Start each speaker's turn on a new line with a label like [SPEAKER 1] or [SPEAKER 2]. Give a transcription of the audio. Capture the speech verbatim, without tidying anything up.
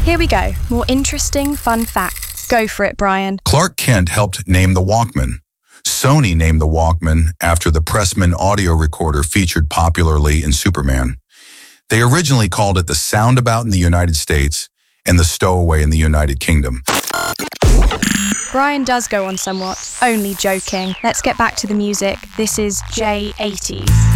[SPEAKER 1] Here we go. More interesting, fun facts. Go for it, Brian.
[SPEAKER 2] Clark Kent helped name the Walkman. Sony named the Walkman after the Pressman audio recorder featured popularly in Superman. They originally called it the Soundabout in the United States and the Stowaway in the United Kingdom.
[SPEAKER 1] Brian does go on somewhat. Only joking. Let's get back to the music. This is J eighties.